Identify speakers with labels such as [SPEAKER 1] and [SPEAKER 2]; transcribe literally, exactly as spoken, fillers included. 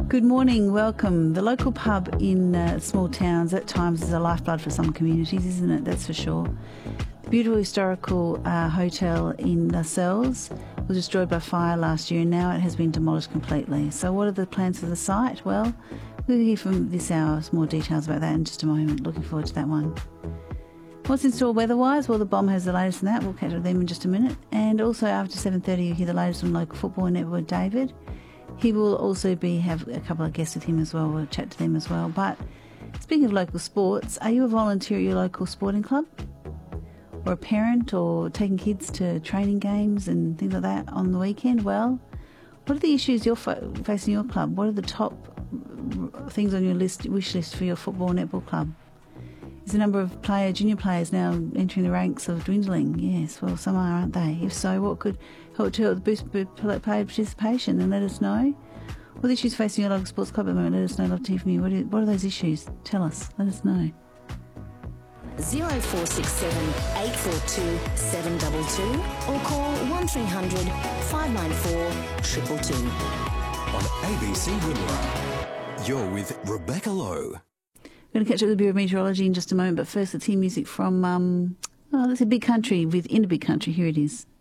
[SPEAKER 1] Good morning, welcome. The local pub in uh, small towns at times is a lifeblood for some communities, isn't it? That's for sure. The beautiful historical uh, hotel in Lascelles was destroyed by fire last year and now it has been demolished completely. So what are the plans for the site? Well, we'll hear from this hour some more details about that in just a moment. Looking forward to that one. What's in store weather-wise? Well, the Bomb has the latest on that. We'll catch up with them in just a minute. And also after seven thirty, you'll hear the latest on local football network with David. He will also be have a couple of guests with him as well. We'll chat to them as well. But speaking of local sports, are you a volunteer at your local sporting club? Or a parent, or taking kids to training games and things like that on the weekend? Well, what are the issues you're fo- facing your club? What are the top things on your list, wish list for your football netball club? Is the number of player, junior players now entering the ranks of dwindling? Yes, well, some are, aren't they? If so, what could help to help boost player participation? And let us know. What are the issues facing your local sports club at the moment? Let us know. I'd love to hear from you. What are, what are those issues? Tell us. Let us know.
[SPEAKER 2] zero four six seven, eight four two, seven two two or call one three hundred, five nine four, two two two.
[SPEAKER 3] On A B C Wimmera, you're with Rebecca Lowe.
[SPEAKER 1] We're going to catch up with the Bureau of Meteorology in just a moment, but first let's hear music from, um, oh, that's a Big Country with In a Big Country. Here it is.